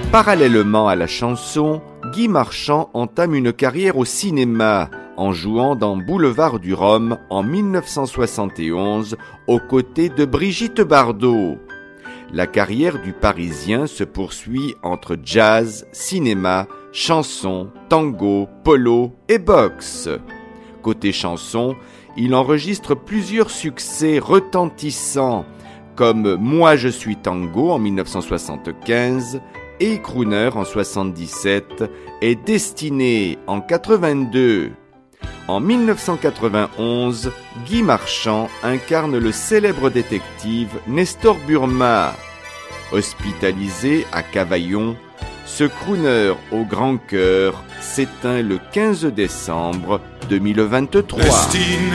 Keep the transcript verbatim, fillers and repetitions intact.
Parallèlement à la chanson, Guy Marchand entame une carrière au cinéma en jouant dans Boulevard du Rhum en dix-neuf cent soixante et onze aux côtés de Brigitte Bardot. La carrière du Parisien se poursuit entre jazz, cinéma, chanson, tango, polo et boxe. Côté chanson, il enregistre plusieurs succès retentissants comme Moi je suis tango en dix-neuf cent soixante-quinze et Crooner en soixante-dix-sept et Destiné en quatre-vingt-deux. En dix-neuf cent quatre-vingt-onze, Guy Marchand incarne le célèbre détective Nestor Burma. Hospitalisé à Cavaillon, ce crooner au grand cœur s'éteint le quinze décembre deux mille vingt-trois.